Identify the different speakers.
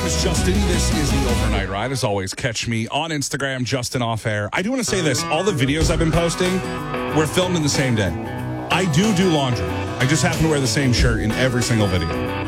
Speaker 1: is Justin. This is the Overnight Ride. As always, catch me on Instagram, Justin Off Air. I do want to say this. All the videos I've been posting were filmed in the same day. I do laundry. I just happen to wear the same shirt in every single video.